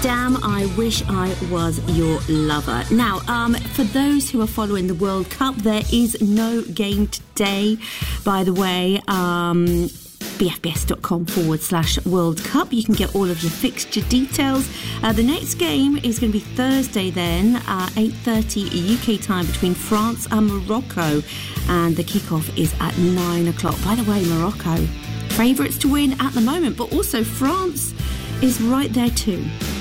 Damn, I Wish I Was Your Lover. Now, for those who are following the World Cup, there is no game today, by the way. bfbs.com/World Cup. You can get all of your fixture details. The next game is going to be Thursday then, 8:30 UK time between France and Morocco. And the kickoff is at 9 o'clock. By the way, Morocco, favourites to win at the moment, but also France is right there too.